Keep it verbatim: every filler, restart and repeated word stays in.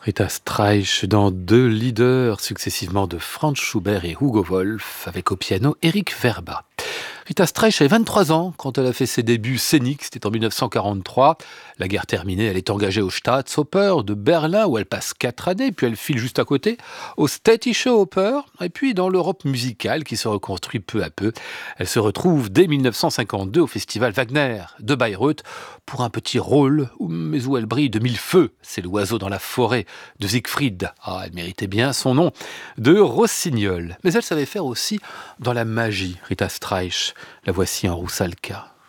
Rita Streich dans deux leaders successivement de Franz Schubert et Hugo Wolf, avec au piano Eric Verba. Rita Streich avait vingt-trois ans quand elle a fait ses débuts scéniques, c'était en dix-neuf cent quarante-trois. La guerre terminée, elle est engagée au Staatsoper de Berlin où elle passe quatre années, puis elle file juste à côté au Städtische Oper, et puis dans l'Europe musicale qui se reconstruit peu à peu. Elle se retrouve dès dix-neuf cent cinquante-deux au Festival Wagner de Bayreuth pour un petit rôle, mais où elle brille de mille feux. C'est l'oiseau dans la forêt de Siegfried. Ah, elle méritait bien son nom, de Rossignol. Mais elle savait faire aussi dans la magie, Rita Streich. La voici en Roussalka.